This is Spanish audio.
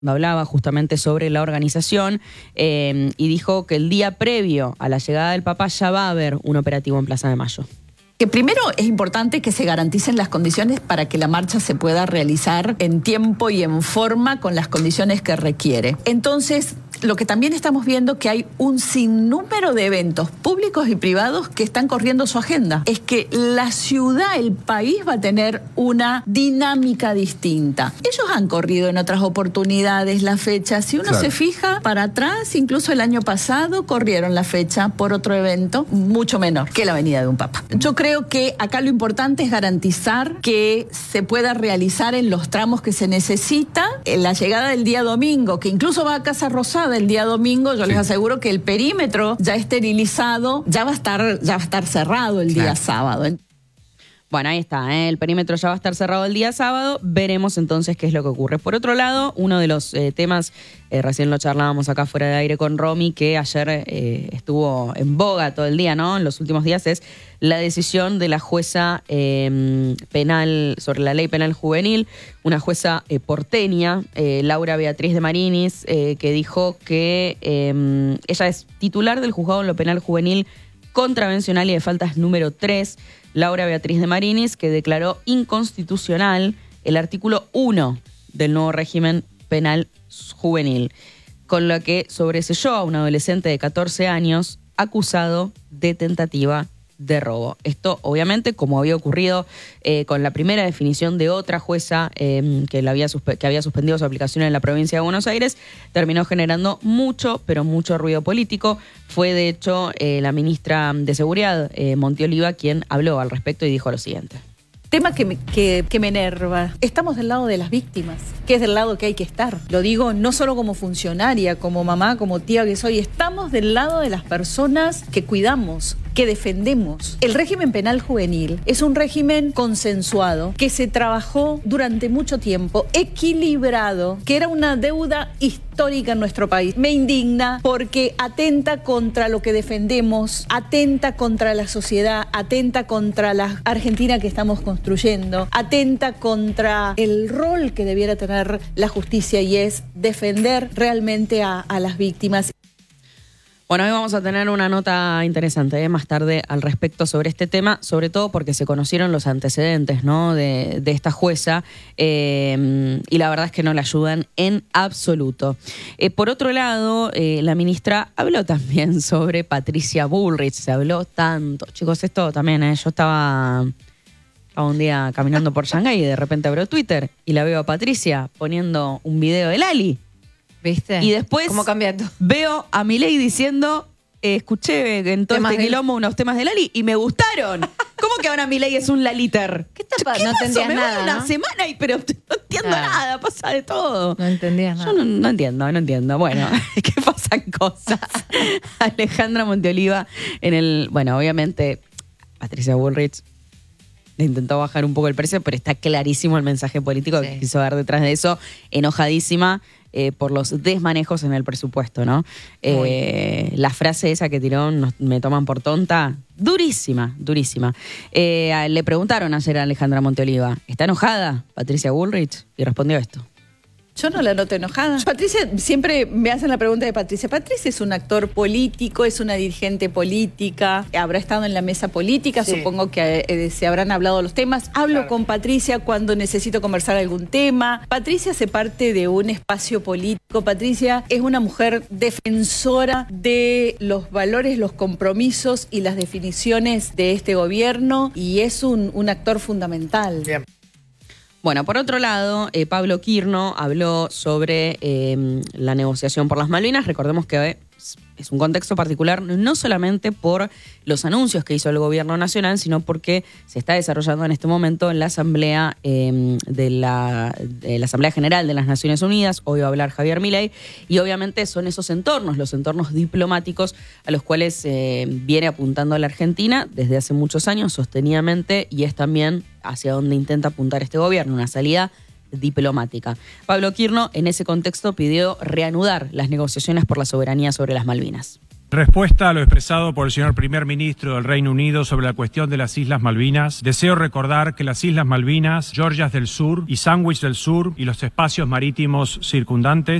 hablaba justamente sobre la organización y dijo que el día previo a la llegada del Papa ya va a haber un operativo en Plaza de Mayo. Que primero es importante que se garanticen las condiciones para que la marcha se pueda realizar en tiempo y en forma con las condiciones que requiere. Entonces, lo que también estamos viendo que hay un sinnúmero de eventos públicos y privados que están corriendo su agenda. Es que la ciudad, el país va a tener una dinámica distinta. Ellos han corrido en otras oportunidades la fecha. Si uno se fija para atrás, incluso el año pasado corrieron la fecha por otro evento mucho menor que la venida de un papa. Yo creo que acá lo importante es garantizar que se pueda realizar en los tramos que se necesita. La llegada del día domingo, que incluso va a Casa Rosada el día domingo, yo les aseguro que el perímetro ya esterilizado, ya va a estar cerrado el día sábado. Bueno, ahí está, el perímetro ya va a estar cerrado el día sábado. Veremos entonces qué es lo que ocurre. Por otro lado, uno de los temas, recién lo charlábamos acá fuera de aire con Romy, que ayer estuvo en boga todo el día, ¿no? En los últimos días, es la decisión de la jueza penal sobre la ley penal juvenil, una jueza porteña, Laura Beatriz de Marinis, que dijo que ella es titular del juzgado en lo penal juvenil contravencional y de faltas número 3, Laura Beatriz de Marinis, que declaró inconstitucional el artículo 1 del nuevo régimen penal juvenil, con lo que sobreseyó a un adolescente de 14 años acusado de tentativa de robo. Esto, obviamente, como había ocurrido con la primera definición de otra jueza que había suspendido su aplicación en la provincia de Buenos Aires, terminó generando mucho, pero mucho ruido político. Fue, de hecho, la ministra de Seguridad, Monti Oliva, quien habló al respecto y dijo lo siguiente. Tema que me enerva. Estamos del lado de las víctimas, que es del lado que hay que estar. Lo digo no solo como funcionaria, como mamá, como tía que soy. Estamos del lado de las personas que cuidamos, que defendemos. El régimen penal juvenil es un régimen consensuado, que se trabajó durante mucho tiempo, equilibrado, que era una deuda histórica en nuestro país. Me indigna porque atenta contra lo que defendemos, atenta contra la sociedad, atenta contra la Argentina que estamos construyendo, atenta contra el rol que debiera tener la justicia, y es defender realmente a las víctimas. Bueno, hoy vamos a tener una nota interesante más tarde al respecto sobre este tema, sobre todo porque se conocieron los antecedentes, ¿no?, de esta jueza y la verdad es que no la ayudan en absoluto. Por otro lado, la ministra habló también sobre Patricia Bullrich. Se habló tanto. Chicos, esto también, yo estaba un día caminando por Shanghái y de repente abro Twitter y la veo a Patricia poniendo un video de Lali. ¿Viste? Y después ¿Cómo cambia todo? Veo a Milei diciendo, escuché en todo este quilombo unos temas de Lali y me gustaron. ¿Cómo que ahora Milei es un laliter? ¿Qué pasó? No entendías me nada, voy una ¿no? semana pero no entiendo nada, pasa de todo. No entendías nada. Yo no entiendo. Bueno, ¿qué pasan cosas? Alejandra Monteoliva bueno, obviamente Patricia Bullrich le intentó bajar un poco el precio, pero está clarísimo el mensaje político que quiso dar detrás de eso, enojadísima por los desmanejos en el presupuesto, ¿no? La frase esa que tiró, me toman por tonta, durísima. Le preguntaron ayer a Alejandra Monteoliva, ¿está enojada Patricia Bullrich? Y respondió esto. Yo no la noto enojada. Patricia, siempre me hacen la pregunta de Patricia. Patricia es un actor político, es una dirigente política, habrá estado en la mesa política, supongo que se habrán hablado los temas. Hablo con Patricia cuando necesito conversar algún tema. Patricia hace parte de un espacio político. Patricia es una mujer defensora de los valores, los compromisos y las definiciones de este gobierno, y es un actor fundamental. Bien. Bueno, por otro lado, Pablo Quirno habló sobre la negociación por las Malvinas. Recordemos que es un contexto particular no solamente por los anuncios que hizo el gobierno nacional, sino porque se está desarrollando en este momento en la Asamblea de la Asamblea General de las Naciones Unidas. Hoy va a hablar Javier Milei y obviamente son esos entornos, los entornos diplomáticos a los cuales viene apuntando la Argentina desde hace muchos años sostenidamente, y es también hacia donde intenta apuntar este gobierno, una salida diplomática. Pablo Quirno, en ese contexto, pidió reanudar las negociaciones por la soberanía sobre las Malvinas. Respuesta a lo expresado por el señor primer ministro del Reino Unido sobre la cuestión de las Islas Malvinas. Deseo recordar que las Islas Malvinas, Georgias del Sur y Sandwich del Sur y los espacios marítimos circundantes